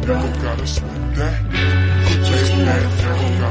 never gotta smoke that. Treat you like a friend.